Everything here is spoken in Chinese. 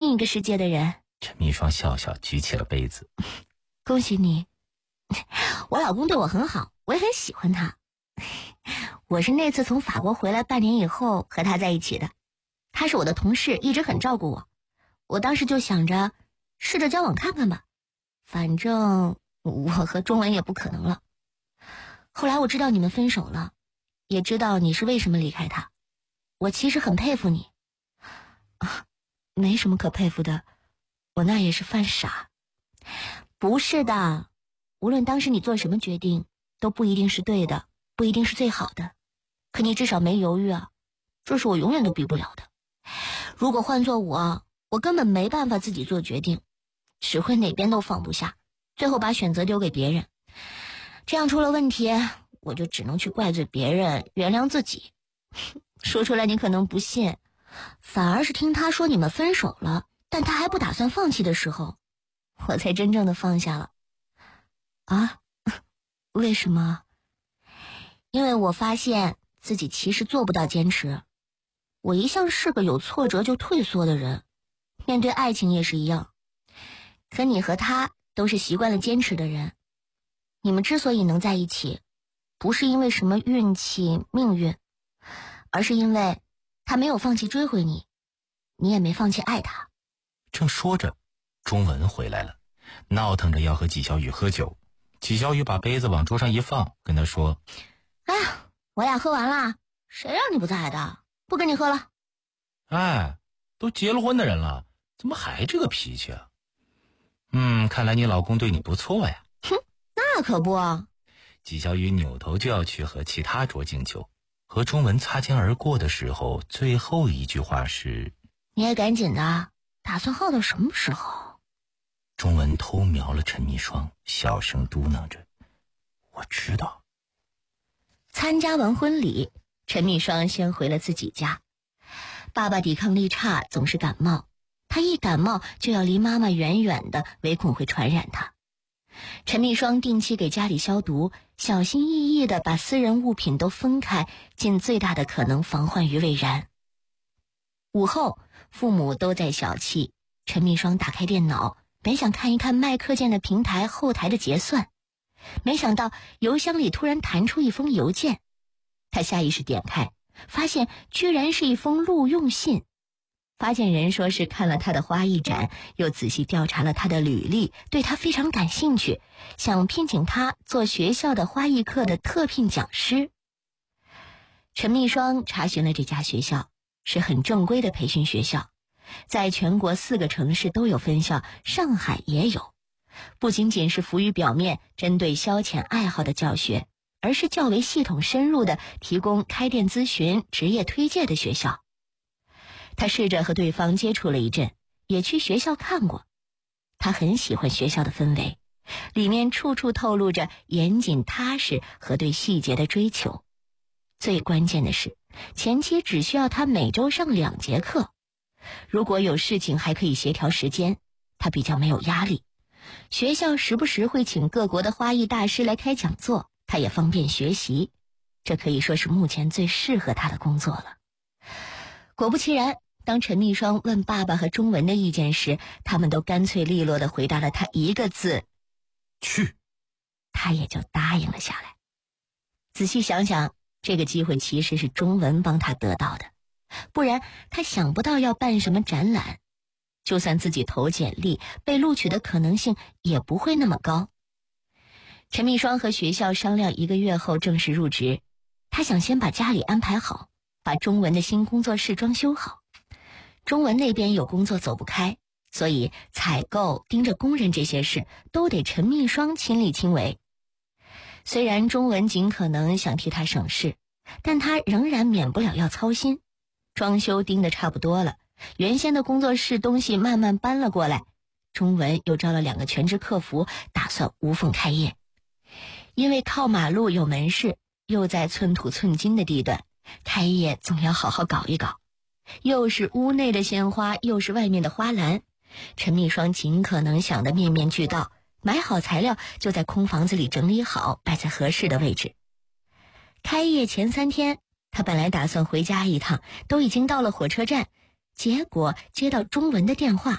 另一个世界的人。 陈蜜霜笑笑举起了杯子。 恭喜你，我老公对我很好，我也很喜欢他。我是那次从法国回来半年以后和他在一起的，他是我的同事，一直很照顾我。我当时就想着试着交往看看吧，反正我和钟文也不可能了。后来我知道你们分手了，也知道你是为什么离开他。我其实很佩服你。没什么可佩服的，我那也是犯傻。不是的，无论当时你做什么决定都不一定是对的，不一定是最好的，可你至少没犹豫啊，这是我永远都比不了的。如果换做我根本没办法自己做决定，只会哪边都放不下，最后把选择丢给别人。这样出了问题，我就只能去怪罪别人，原谅自己。说出来你可能不信，反而是听他说你们分手了，但他还不打算放弃的时候，我才真正的放下了。啊？为什么？因为我发现自己其实做不到坚持。我一向是个有挫折就退缩的人，面对爱情也是一样。可你和他都是习惯了坚持的人，你们之所以能在一起，不是因为什么运气命运，而是因为他没有放弃追回你，你也没放弃爱他。 正说着，钟文回来了，闹腾着要和纪晓雨喝酒。纪晓雨把杯子往桌上一放，跟他说： 哎呀，我俩喝完了，谁让你不在的，不跟你喝了。 哎，都结了婚的人了，怎么还这个脾气啊？看来你老公对你不错呀。 哼，那可不。 纪晓雨扭头就要去和其他桌敬酒，和钟文擦肩而过的时候，最后一句话是： 你也赶紧的，打算耗到什么时候？ 钟文偷瞄了陈蜜霜，小声嘟囔着：我知道。 参加完婚礼，陈蜜霜先回了自己家。爸爸抵抗力差，总是感冒，他一感冒就要离妈妈远远的，唯恐会传染他。陈蜜霜定期给家里消毒，小心翼翼地把私人物品都分开，尽最大的可能防患于未然。午后，父母都在小憩，陈蜜霜打开电脑，本想看一看麦克键的平台后台的结算，没想到邮箱里突然弹出一封邮件，他下意识点开，发现居然是一封录用信。发件人说是看了他的花艺展，又仔细调查了他的履历，对他非常感兴趣，想聘请他做学校的花艺课的特聘讲师。陈蜜霜查询了这家学校，是很正规的培训学校，在全国4个城市都有分校，上海也有。不仅仅是浮于表面，针对消遣爱好的教学，而是较为系统深入的提供开店咨询、职业推荐的学校。他试着和对方接触了一阵，也去学校看过。他很喜欢学校的氛围，里面处处透露着严谨踏实和对细节的追求。最关键的是，前期只需要他每周上2节课，如果有事情还可以协调时间，他比较没有压力。学校时不时会请各国的花艺大师来开讲座，他也方便学习，这可以说是目前最适合他的工作了。果不其然，当陈蜜霜问爸爸和钟文的意见时，他们都干脆利落地回答了他一个字： 去。 他也就答应了下来。仔细想想，这个机会其实是钟文帮他得到的，不然他想不到要办什么展览，就算自己投简历，被录取的可能性也不会那么高。陈蜜霜和学校商量1个月后正式入职，他想先把家里安排好，把钟文的新工作室装修好。钟文那边有工作走不开，所以采购、盯着工人这些事都得陈蜜霜亲力亲为。虽然钟文尽可能想替他省事，但他仍然免不了要操心。装修盯得差不多了，原先的工作室东西慢慢搬了过来，钟文又招了2个全职客服，打算无缝开业。因为靠马路有门市，又在寸土寸金的地段，开业总要好好搞一搞。又是屋内的鲜花，又是外面的花篮，陈蜜霜尽可能想得面面俱到，买好材料就在空房子里整理好，摆在合适的位置。开业前3天，他本来打算回家一趟，都已经到了火车站，结果接到钟文的电话，